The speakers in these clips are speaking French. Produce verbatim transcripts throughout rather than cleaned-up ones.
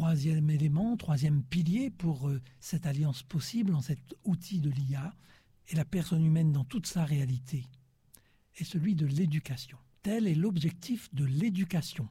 troisième élément, troisième pilier pour euh, cette alliance possible en cet outil de l'I A et la personne humaine dans toute sa réalité est celui de l'éducation. Tel est l'objectif de l'éducation,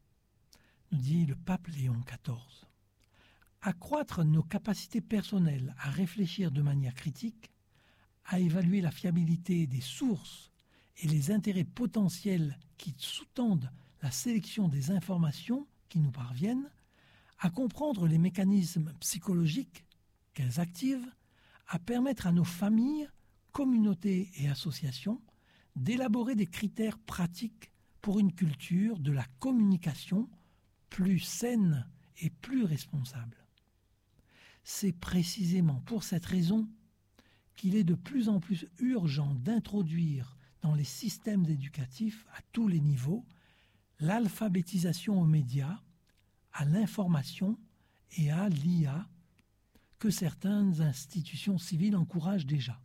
nous dit le pape Léon quatorze. Accroître nos capacités personnelles à réfléchir de manière critique, à évaluer la fiabilité des sources et les intérêts potentiels qui sous-tendent la sélection des informations qui nous parviennent, à comprendre les mécanismes psychologiques qu'elles activent, à permettre à nos familles, communautés et associations d'élaborer des critères pratiques pour une culture de la communication plus saine et plus responsable. C'est précisément pour cette raison qu'il est de plus en plus urgent d'introduire dans les systèmes éducatifs à tous les niveaux l'alphabétisation aux médias, à l'information et à l'I A que certaines institutions civiles encouragent déjà.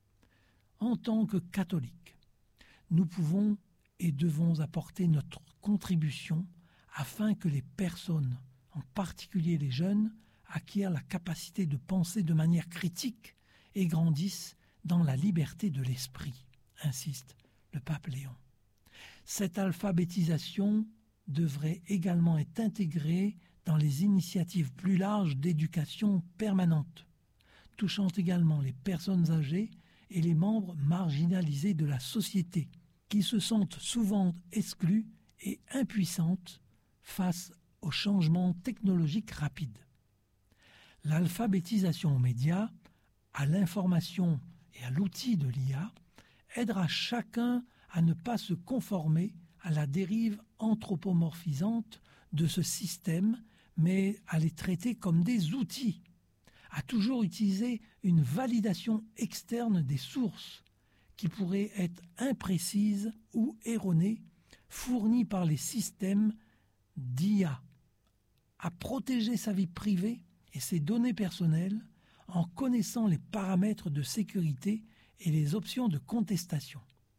En tant que catholiques, nous pouvons et devons apporter notre contribution afin que les personnes, en particulier les jeunes, acquièrent la capacité de penser de manière critique et grandissent dans la liberté de l'esprit, insiste le pape Léon. Cette alphabétisation devrait également être intégrée dans les initiatives plus larges d'éducation permanente, touchant également les personnes âgées et les membres marginalisés de la société, qui se sentent souvent exclues et impuissantes face aux changements technologiques rapides. L'alphabétisation aux médias, à l'information et à l'outil de l'I A aidera chacun à ne pas se conformer à la dérive anthropomorphisante de ce système, mais à les traiter comme des outils, à toujours utiliser une validation externe des sources qui pourraient être imprécises ou erronées, fournies par les systèmes d'I A, à protéger sa vie privée et ses données personnelles en connaissant les paramètres de sécurité et les options de contestation.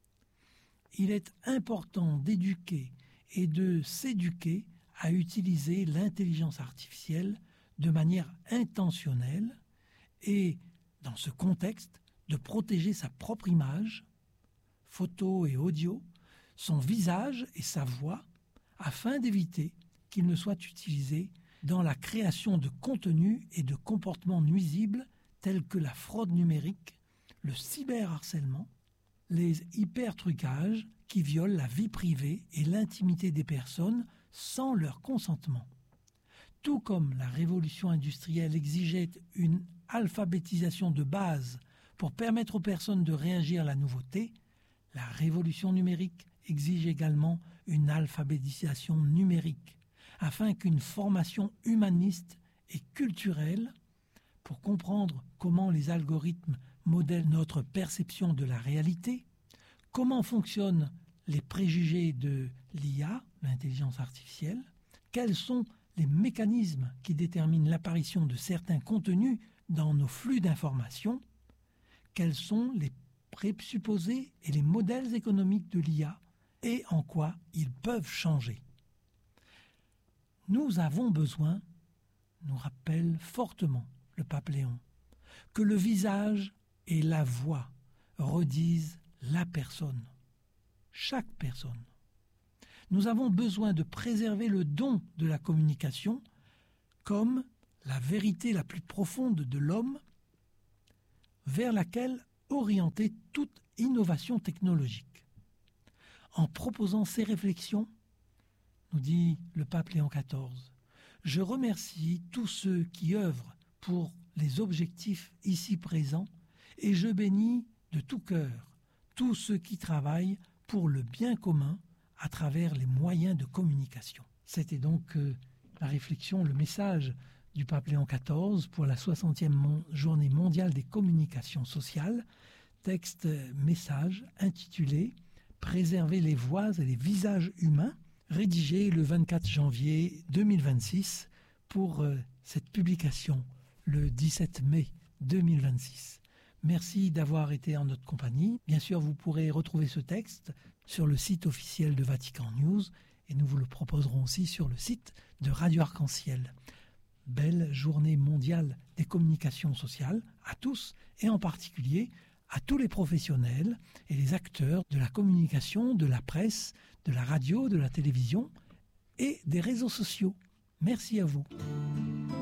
Il est important d'éduquer et de s'éduquer à utiliser l'intelligence artificielle de manière intentionnelle et, dans ce contexte, de protéger sa propre image, photo et audio, son visage et sa voix, afin d'éviter qu'il ne soit utilisé dans la création de contenus et de comportements nuisibles tels que la fraude numérique, le cyberharcèlement, les hypertrucages qui violent la vie privée et l'intimité des personnes sans leur consentement. Tout comme la révolution industrielle exigeait une alphabétisation de base pour permettre aux personnes de réagir à la nouveauté, la révolution numérique exige également une alphabétisation numérique, afin qu'une formation humaniste et culturelle pour comprendre comment les algorithmes modèlent notre perception de la réalité, comment fonctionnent les préjugés de l'I A, l'intelligence artificielle, quels sont les mécanismes qui déterminent l'apparition de certains contenus dans nos flux d'informations, quels sont les présupposés et les modèles économiques de l'I A et en quoi ils peuvent changer. Nous avons besoin, nous rappelle fortement le pape Léon, que le visage et la voix redisent la personne, chaque personne. Nous avons besoin de préserver le don de la communication comme la vérité la plus profonde de l'homme vers laquelle orienter toute innovation technologique. En proposant ces réflexions, nous dit le pape Léon quatorze, je remercie tous ceux qui œuvrent pour les objectifs ici présents et je bénis de tout cœur tous ceux qui travaillent pour le bien commun à travers les moyens de communication. C'était donc euh, la réflexion, le message du pape Léon quatorze pour la soixantième mon- journée mondiale des communications sociales, texte euh, message intitulé « Préserver les voix et les visages humains », rédigé le vingt-quatre janvier deux mille vingt-six pour euh, cette publication le dix-sept mai deux mille vingt-six. Merci d'avoir été en notre compagnie. Bien sûr, vous pourrez retrouver ce texte sur le site officiel de Vatican News et nous vous le proposerons aussi sur le site de Radio Arc-en-Ciel. belle journée mondiale des communications sociales à tous et en particulier à tous les professionnels et les acteurs de la communication, de la presse, de la radio, de la télévision et des réseaux sociaux. Merci à vous.